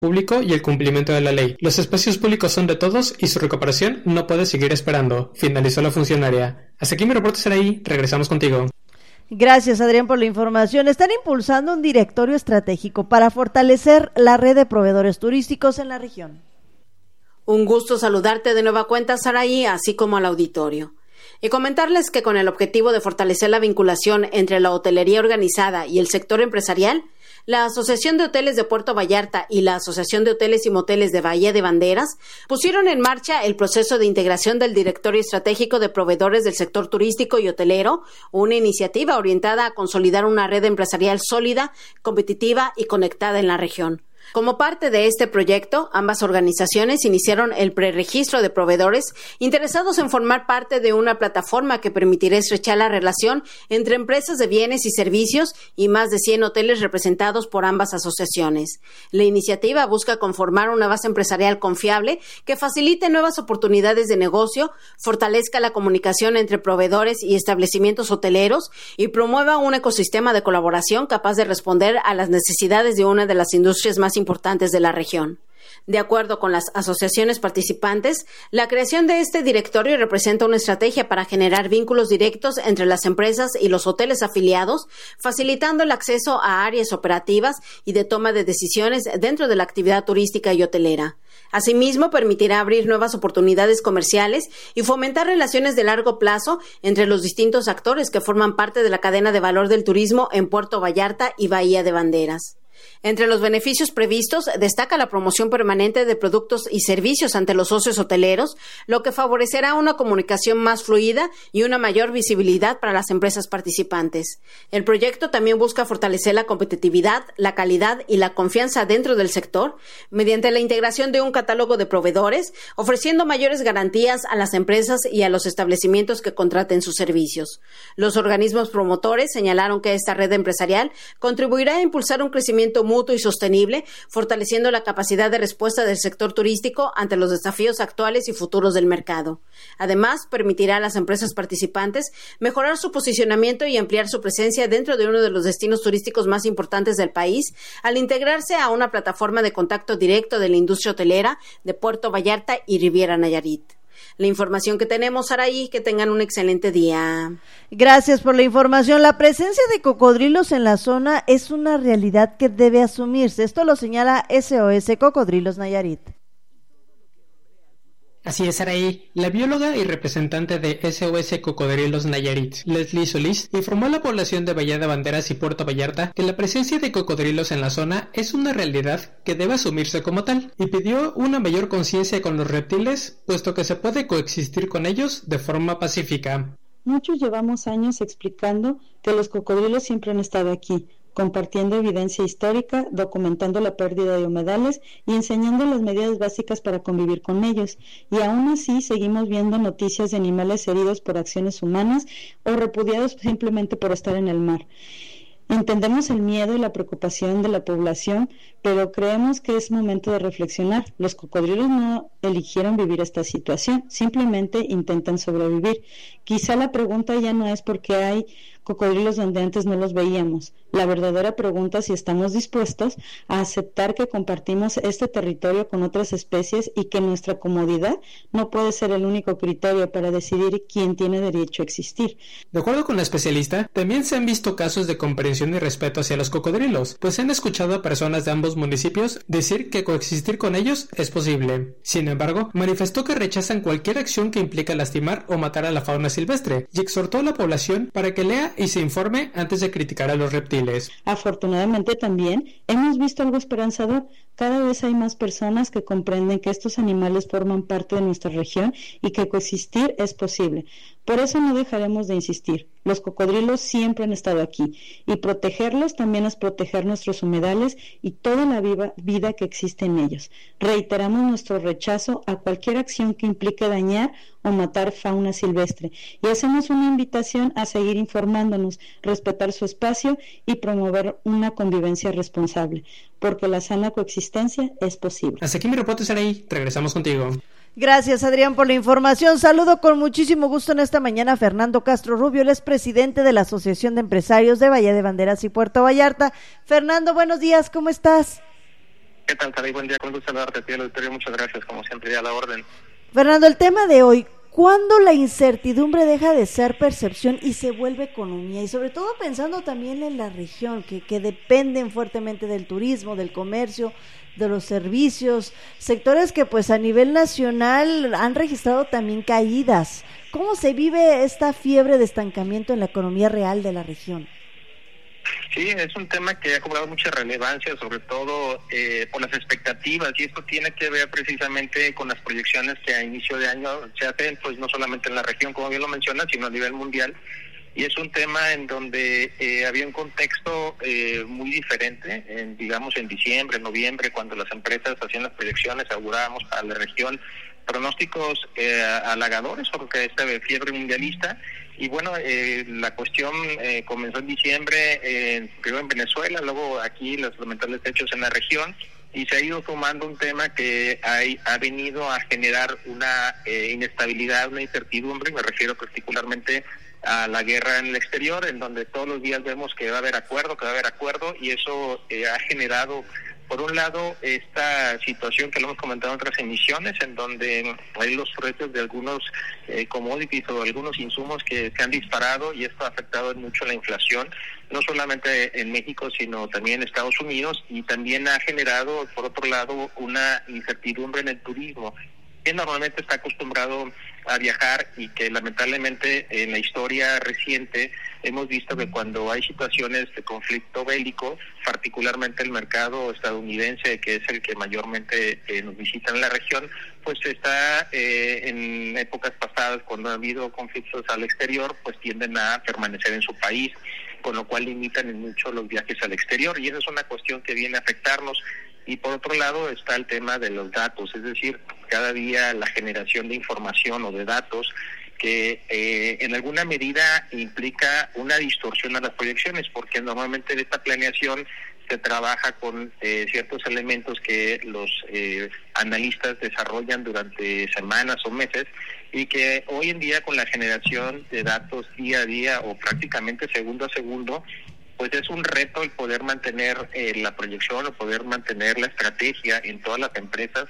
público y el cumplimiento de la ley. Los espacios públicos son de todos y su recuperación no puede seguir esperando, finalizó la funcionaria. Hasta aquí mi reporte, Saraí. Regresamos contigo. Gracias, Adrián, por la información. Están impulsando un directorio estratégico para fortalecer la red de proveedores turísticos en la región. Un gusto saludarte de nueva cuenta, Saraí, así como al auditorio. Y comentarles que con el objetivo de fortalecer la vinculación entre la hotelería organizada y el sector empresarial, la Asociación de Hoteles de Puerto Vallarta y la Asociación de Hoteles y Moteles de Bahía de Banderas pusieron en marcha el proceso de integración del Directorio Estratégico de Proveedores del Sector Turístico y Hotelero, una iniciativa orientada a consolidar una red empresarial sólida, competitiva y conectada en la región. Como parte de este proyecto, ambas organizaciones iniciaron el preregistro de proveedores interesados en formar parte de una plataforma que permitirá estrechar la relación entre empresas de bienes y servicios y más de 100 hoteles representados por ambas asociaciones. La iniciativa busca conformar una base empresarial confiable que facilite nuevas oportunidades de negocio, fortalezca la comunicación entre proveedores y establecimientos hoteleros y promueva un ecosistema de colaboración capaz de responder a las necesidades de una de las industrias más importantes de la región. De acuerdo con las asociaciones participantes, la creación de este directorio representa una estrategia para generar vínculos directos entre las empresas y los hoteles afiliados, facilitando el acceso a áreas operativas y de toma de decisiones dentro de la actividad turística y hotelera. Asimismo, permitirá abrir nuevas oportunidades comerciales y fomentar relaciones de largo plazo entre los distintos actores que forman parte de la cadena de valor del turismo en Puerto Vallarta y Bahía de Banderas. Entre los beneficios previstos destaca la promoción permanente de productos y servicios ante los socios hoteleros, lo que favorecerá una comunicación más fluida y una mayor visibilidad para las empresas participantes. El proyecto también busca fortalecer la competitividad, la calidad y la confianza dentro del sector mediante la integración de un catálogo de proveedores, ofreciendo mayores garantías a las empresas y a los establecimientos que contraten sus servicios. Los organismos promotores señalaron que esta red empresarial contribuirá a impulsar un crecimiento mutuo y sostenible, fortaleciendo la capacidad de respuesta del sector turístico ante los desafíos actuales y futuros del mercado. Además, permitirá a las empresas participantes mejorar su posicionamiento y ampliar su presencia dentro de uno de los destinos turísticos más importantes del país, al integrarse a una plataforma de contacto directo de la industria hotelera de Puerto Vallarta y Riviera Nayarit. La información que tenemos, Saraí, que tengan un excelente día. Gracias por la información. La presencia de cocodrilos en la zona es una realidad que debe asumirse. Esto lo señala SOS Cocodrilos Nayarit. Así es, Saraí. La bióloga y representante de SOS Cocodrilos Nayarit, Leslie Solís, informó a la población de Bahía de Banderas y Puerto Vallarta que la presencia de cocodrilos en la zona es una realidad que debe asumirse como tal, y pidió una mayor conciencia con los reptiles, puesto que se puede coexistir con ellos de forma pacífica. Muchos llevamos años explicando que los cocodrilos siempre han estado aquí, compartiendo evidencia histórica, documentando la pérdida de humedales y enseñando las medidas básicas para convivir con ellos. Y aún así seguimos viendo noticias de animales heridos por acciones humanas o repudiados simplemente por estar en el mar. Entendemos el miedo y la preocupación de la población, pero creemos que es momento de reflexionar. Los cocodrilos no eligieron vivir esta situación, simplemente intentan sobrevivir. Quizá la pregunta ya no es por qué hay cocodrilos donde antes no los veíamos. La verdadera pregunta es si estamos dispuestos a aceptar que compartimos este territorio con otras especies y que nuestra comodidad no puede ser el único criterio para decidir quién tiene derecho a existir. De acuerdo con la especialista, también se han visto casos de comprensión y respeto hacia los cocodrilos, pues se han escuchado a personas de ambos municipios decir que coexistir con ellos es posible. Sin embargo, manifestó que rechazan cualquier acción que implica lastimar o matar a la fauna silvestre y exhortó a la población para que lea y se informe antes de criticar a los reptiles. Afortunadamente también hemos visto algo esperanzador. Cada vez hay más personas que comprenden que estos animales forman parte de nuestra región y que coexistir es posible. Por eso no dejaremos de insistir. Los cocodrilos siempre han estado aquí y protegerlos también es proteger nuestros humedales y toda la vida que existe en ellos. Reiteramos nuestro rechazo a cualquier acción que implique dañar o matar fauna silvestre y hacemos una invitación a seguir informándonos, respetar su espacio y promover una convivencia responsable, porque la sana coexistencia es posible. Hasta aquí mi reporte, Saraí. Regresamos contigo. Gracias, Adrián, por la información. Saludo con muchísimo gusto en esta mañana a Fernando Castro Rubio, él es presidente de la Asociación de Empresarios de Bahía de Banderas y Puerto Vallarta. Fernando, buenos días, ¿cómo estás? ¿Qué tal, Sara? Buen día, con gusto saludarte a ti, al auditorio. Muchas gracias, como siempre, a la orden. Fernando, el tema de hoy, ¿cuándo la incertidumbre deja de ser percepción y se vuelve economía? Y sobre todo pensando también en la región, que dependen fuertemente del turismo, del comercio, de los servicios, sectores que pues a nivel nacional han registrado también caídas. ¿Cómo se vive esta fiebre de estancamiento en la economía real de la región? Sí, es un tema que ha cobrado mucha relevancia, sobre todo por las expectativas, y esto tiene que ver precisamente con las proyecciones que a inicio de año se hacen, pues no solamente en la región, como bien lo mencionas, sino a nivel mundial. Y es un tema en donde había un contexto muy diferente, digamos en diciembre, noviembre, cuando las empresas hacían las proyecciones, augurábamos para la región pronósticos halagadores sobre esta fiebre mundialista. Y bueno, la cuestión comenzó en diciembre, primero en Venezuela, luego aquí los lamentables hechos en la región, y se ha ido sumando un tema que ha venido a generar una inestabilidad, una incertidumbre. Me refiero particularmente a la guerra en el exterior, en donde todos los días vemos que va a haber acuerdo, y eso ha generado, por un lado, esta situación que lo hemos comentado en otras emisiones, en donde hay los precios de algunos commodities o algunos insumos que se han disparado, y esto ha afectado mucho la inflación, no solamente en México, sino también en Estados Unidos, y también ha generado, por otro lado, una incertidumbre en el turismo, que normalmente está acostumbrado a viajar, y que lamentablemente en la historia reciente hemos visto que cuando hay situaciones de conflicto bélico, particularmente el mercado estadounidense, que es el que mayormente nos visita en la región, pues está en épocas pasadas, cuando ha habido conflictos al exterior, pues tienden a permanecer en su país, con lo cual limitan en mucho los viajes al exterior, y esa es una cuestión que viene a afectarnos. Y por otro lado está el tema de los datos, es decir, cada día la generación de información o de datos que en alguna medida implica una distorsión a las proyecciones, porque normalmente en esta planeación se trabaja con ciertos elementos que los analistas desarrollan durante semanas o meses, y que hoy en día, con la generación de datos día a día o prácticamente segundo a segundo, pues es un reto el poder mantener la proyección o poder mantener la estrategia en todas las empresas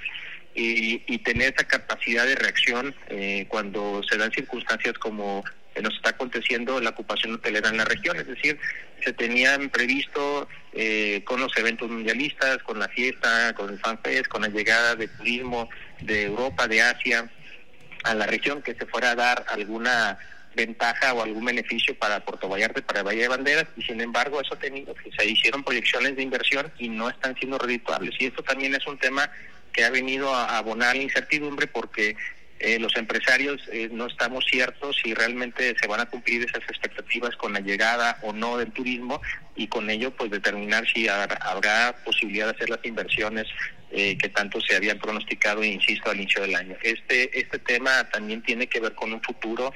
y tener esa capacidad de reacción cuando se dan circunstancias como nos está aconteciendo la ocupación hotelera en la región. Es decir, se tenían previsto con los eventos mundialistas, con la fiesta, con el FanFest, con la llegada de turismo de Europa, de Asia a la región, que se fuera a dar alguna ventaja o algún beneficio para Puerto Vallarta, para Bahía de Banderas, y sin embargo eso tenido que se hicieron proyecciones de inversión y no están siendo redituables, y esto también es un tema que ha venido a abonar la incertidumbre, porque los empresarios no estamos ciertos si realmente se van a cumplir esas expectativas con la llegada o no del turismo, y con ello pues determinar si habrá posibilidad de hacer las inversiones que tanto se habían pronosticado, insisto, al inicio del año. Este tema también tiene que ver con un futuro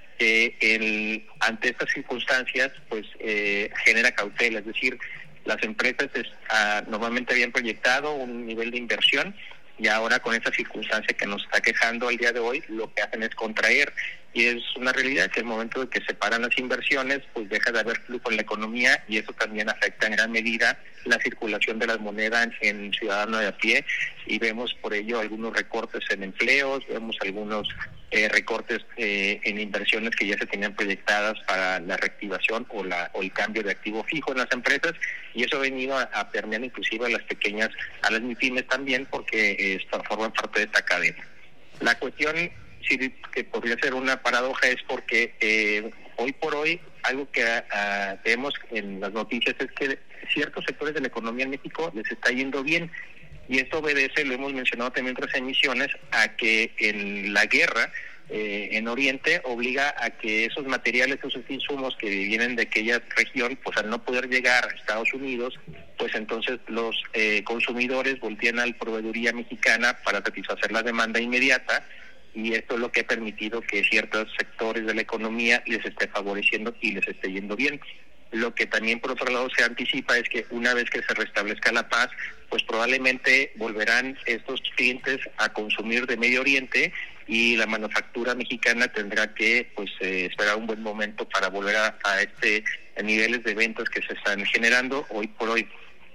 que ante estas circunstancias pues genera cautela, es decir, las empresas normalmente habían proyectado un nivel de inversión, y ahora con esta circunstancia que nos está quejando al día de hoy, lo que hacen es contraer, y es una realidad que el momento de que se paran las inversiones, pues deja de haber flujo en la economía, y eso también afecta en gran medida la circulación de las monedas en ciudadanos de a pie, y vemos por ello algunos recortes en empleos, vemos algunos recortes en inversiones que ya se tenían proyectadas para la reactivación o el cambio de activo fijo en las empresas, y eso ha venido a permear inclusive a las MIPYMES también, porque forman parte de esta cadena. La cuestión sí que podría ser una paradoja es porque hoy por hoy algo que vemos en las noticias es que ciertos sectores de la economía en México les está yendo bien, y esto obedece, lo hemos mencionado también en otras emisiones, a que en la guerra en Oriente obliga a que esos materiales, esos insumos que vienen de aquella región, pues al no poder llegar a Estados Unidos, pues entonces los consumidores voltean a la proveeduría mexicana para satisfacer la demanda inmediata, y esto es lo que ha permitido que ciertos sectores de la economía les esté favoreciendo y les esté yendo bien. Lo que también por otro lado se anticipa es que una vez que se restablezca la paz, pues probablemente volverán estos clientes a consumir de Medio Oriente, y la manufactura mexicana tendrá que esperar un buen momento para volver a niveles de ventas que se están generando hoy por hoy.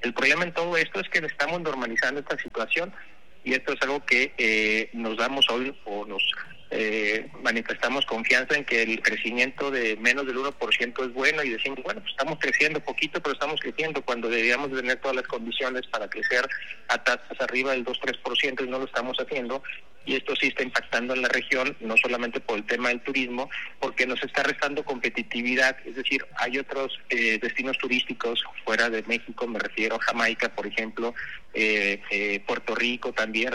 El problema en todo esto es que estamos normalizando esta situación y esto es algo que nos damos hoy o nos manifestamos confianza en que el crecimiento de menos del 1% es bueno y decimos, bueno, pues estamos creciendo poquito, pero estamos creciendo cuando deberíamos tener todas las condiciones para crecer a tasas arriba del 2-3% y no lo estamos haciendo. Y esto sí está impactando en la región, no solamente por el tema del turismo, porque nos está restando competitividad, es decir, hay otros destinos turísticos fuera de México, me refiero a Jamaica, por ejemplo, Puerto Rico también,